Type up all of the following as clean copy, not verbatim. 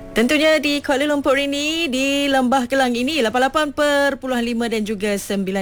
Tentunya di Kuala Lumpur ini, di Lembah Kelang ini 88.5 dan juga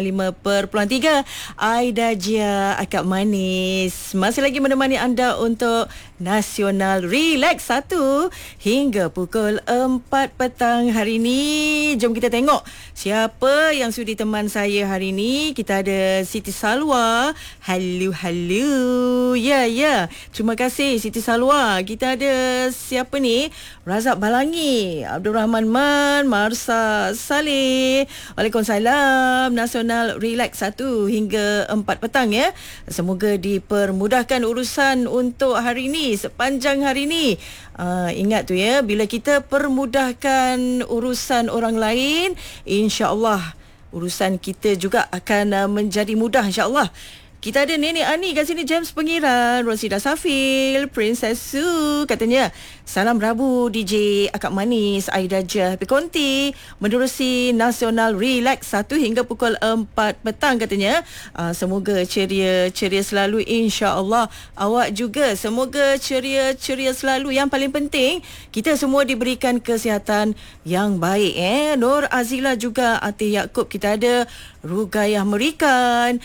95.3. Aida Jia Akak Manis masih lagi menemani anda untuk Nasional Relax 1 hingga pukul 4 petang hari ini. Jom kita tengok siapa yang sudi teman saya hari ini. Kita ada Siti Salwa. Halo. Ya. Terima kasih Siti Salwa. Kita ada siapa ni? Razak Balangi, Abdul Rahman Man, Marsa Saleh. Waalaikumsalam. Nasional Relax 1 hingga 4 petang ya. Semoga dipermudahkan urusan untuk hari ini, sepanjang hari ini. Ingat tu ya, bila kita permudahkan urusan orang lain, insya-Allah urusan kita juga akan menjadi mudah insya-Allah. Kita ada Nenek Ani kat sini, James Pengiran, Rosida Safil, Princess Su katanya. Salam Rabu DJ Akak Manis, Aida Jah Happy Konti menerusi Nasional Relax 1 hingga pukul 4 petang katanya. Semoga ceria selalu insya-Allah. Awak juga semoga ceria selalu. Yang paling penting kita semua diberikan kesihatan yang baik Nur Azila juga Atih Yaakob, kita ada Rugayah Merikan.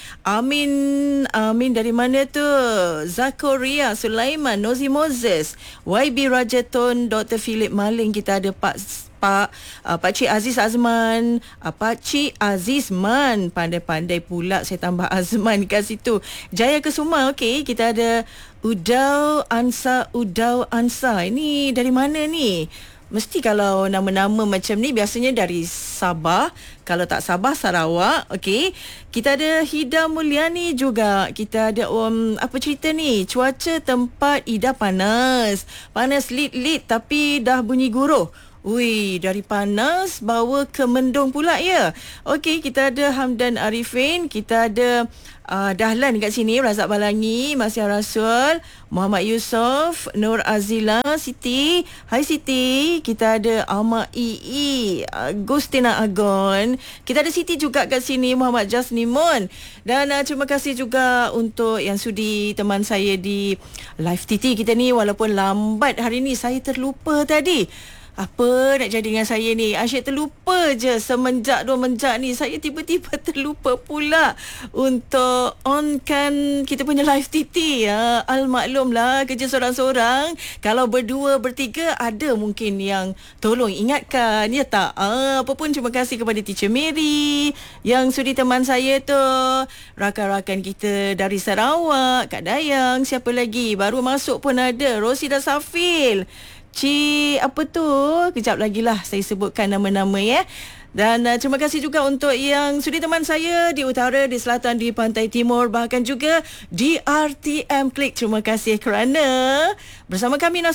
Amin dari mana tu? Zakaria Sulaiman, Nozi Moses, YB Rajaton, Dr. Philip Maling, kita ada Pak Cik Aziz Azman, Pak Cik Aziz Man, pandai-pandai pula saya tambah Azman kat situ. Jaya Kesuma, okey, kita ada Udau Ansa. Ini dari mana ni? Mesti kalau nama-nama macam ni biasanya dari Sabah. Kalau tak Sabah, Sarawak. Okey. Kita ada Hida Mulyani juga. Kita ada apa cerita ni? Cuaca tempat Ida panas. Panas lit tapi dah bunyi guruh. Ui, dari panas bawa ke mendung pula ya. Okey, kita ada Hamdan Arifin, kita ada Dahlan kat sini, Razak Balangi, Masya Rasul, Muhammad Yusof, Nur Azila, Siti. Hai Siti. Kita ada Ahmad Ii, Gustina Agon. Kita ada Siti juga kat sini, Muhammad Jasnimun. Dan terima kasih juga untuk yang sudi teman saya di live TT kita ni. Walaupun lambat hari ni, saya terlupa tadi. Apa nak jadi dengan saya ni? Asyik terlupa je. Semenjak 2 menjak ni saya tiba-tiba terlupa pula untuk onkan kita punya live TT ya. Al-maklum lah, kerja seorang-seorang. Kalau berdua, bertiga, ada mungkin yang tolong ingatkan, ya tak? Apa pun terima kasih kepada Teacher Mary yang sudi teman saya tu. Rakan-rakan kita dari Sarawak, Kak Dayang, siapa lagi? Baru masuk pun ada Rosida Safil. Apa tu? Kejap lagi lah saya sebutkan nama-nama ya. Dan terima kasih juga untuk yang sudi teman saya di utara, di selatan, di pantai timur, bahkan juga di RTM Klik. Terima kasih kerana bersama kami